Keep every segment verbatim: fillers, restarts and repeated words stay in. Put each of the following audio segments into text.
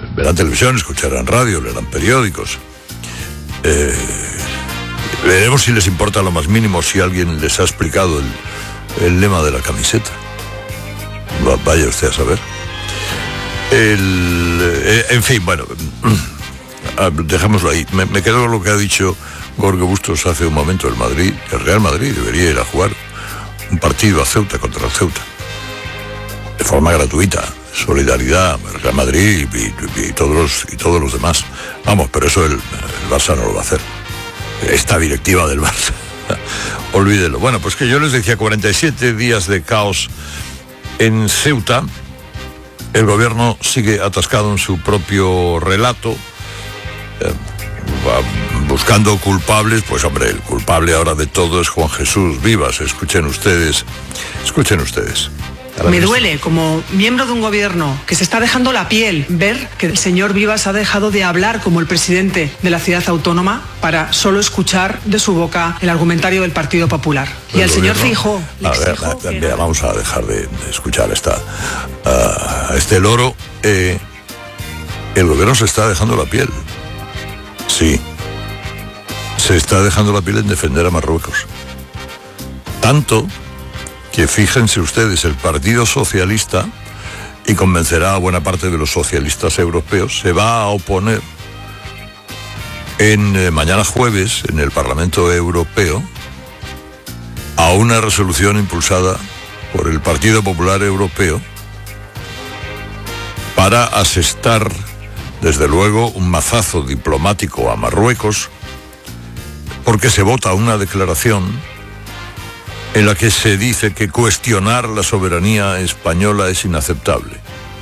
verán televisión, escucharán radio, leerán periódicos. Eh, veremos si les importa lo más mínimo si alguien les ha explicado el, el lema de la camiseta. Va, vaya usted a saber. El, eh, en fin, bueno, dejémoslo ahí. Me, me quedo con lo que ha dicho Jorge Bustos hace un momento. El Madrid, el Real Madrid debería ir a jugar un partido a Ceuta contra el Ceuta de forma gratuita. Solidaridad, el Real Madrid y, y, y, todos los, y todos los demás. Vamos, pero eso el, el Barça no lo va a hacer. Esta directiva del Barça, olvídelo. Bueno, pues que yo les decía, cuarenta y siete días de caos en Ceuta. El gobierno sigue atascado en su propio relato, eh, buscando culpables. Pues hombre, el culpable ahora de todo es Juan Jesús Vivas. Escuchen ustedes, escuchen ustedes. Me duele, como miembro de un gobierno que se está dejando la piel, ver que el señor Vivas ha dejado de hablar como el presidente de la ciudad autónoma para solo escuchar de su boca el argumentario del Partido Popular. Y al señor Feijóo le exijo que mira, vamos a dejar de, de escuchar esta, uh, este loro. Eh, el gobierno se está dejando la piel. Sí. Se está dejando la piel en defender a Marruecos. Tanto que fíjense ustedes, el Partido Socialista, y convencerá a buena parte de los socialistas europeos, se va a oponer en eh, mañana jueves en el Parlamento Europeo a una resolución impulsada por el Partido Popular Europeo para asestar, desde luego, un mazazo diplomático a Marruecos, porque se vota una declaración en la que se dice que cuestionar la soberanía española es inaceptable.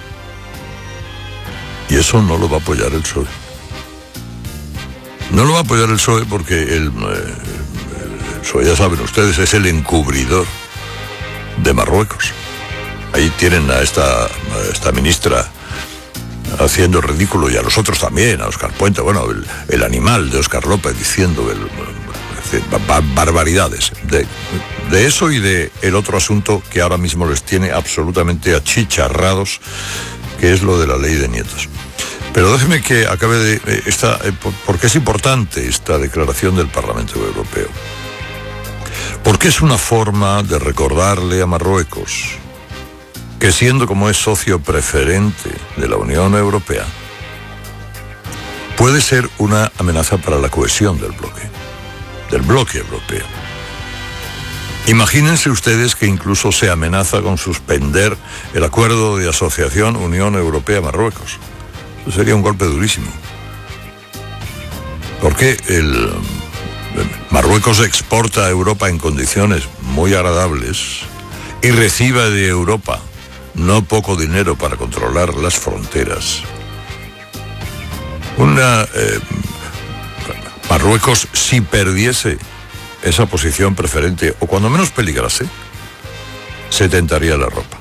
Y eso no lo va a apoyar el P S O E. No lo va a apoyar el P S O E porque el, el P S O E, ya saben ustedes, es el encubridor de Marruecos. Ahí tienen a esta, a esta ministra haciendo ridículo, y a los otros también, a Óscar Puente, bueno, el, el animal de Óscar López diciendo el, barbaridades de, de eso y de el otro asunto que ahora mismo les tiene absolutamente achicharrados, que es lo de la ley de nietos. Pero déjeme que acabe de esta, porque es importante esta declaración del Parlamento Europeo, porque es una forma de recordarle a Marruecos que, siendo como es socio preferente de la Unión Europea, puede ser una amenaza para la cohesión del bloque del bloque europeo. Imagínense ustedes que incluso se amenaza con suspender el acuerdo de asociación Unión Europea-Marruecos. Eso sería un golpe durísimo. Porque el Marruecos exporta a Europa en condiciones muy agradables y recibe de Europa no poco dinero para controlar las fronteras. Una... Eh, Marruecos, si perdiese esa posición preferente, o cuando menos peligrase, se tentaría la ropa.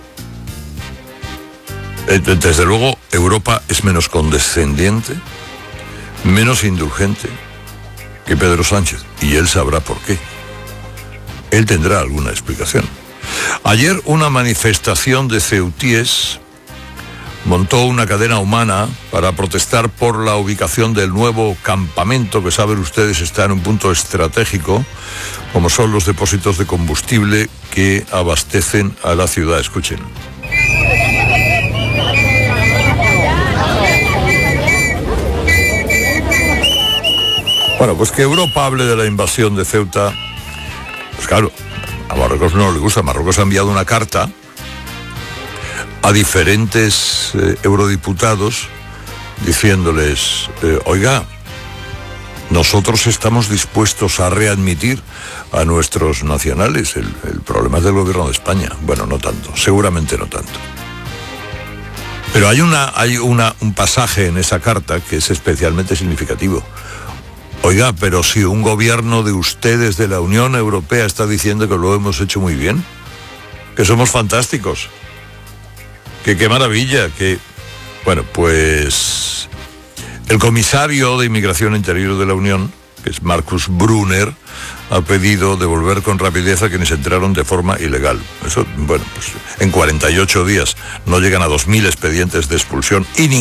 Desde luego, Europa es menos condescendiente, menos indulgente que Pedro Sánchez, y él sabrá por qué. Él tendrá alguna explicación. Ayer una manifestación de ceutíes montó una cadena humana para protestar por la ubicación del nuevo campamento que, saben ustedes, está en un punto estratégico, como son los depósitos de combustible que abastecen a la ciudad. Escuchen. Bueno, pues que Europa hable de la invasión de Ceuta, pues claro, a Marruecos no le gusta. Marruecos ha enviado una carta a diferentes eh, eurodiputados diciéndoles, eh, oiga, nosotros estamos dispuestos a readmitir a nuestros nacionales. El, el problema es del gobierno de España. Bueno, no tanto, seguramente no tanto. Pero hay, una, hay una, un pasaje en esa carta que es especialmente significativo. Oiga, pero si un gobierno de ustedes de la Unión Europea está diciendo que lo hemos hecho muy bien, que somos fantásticos, que qué maravilla, que... Bueno, pues el comisario de Inmigración Interior de la Unión, que es Markus Brunner, ha pedido devolver con rapidez a quienes entraron de forma ilegal. Eso, bueno, pues en cuarenta y ocho días no llegan a dos mil expedientes de expulsión y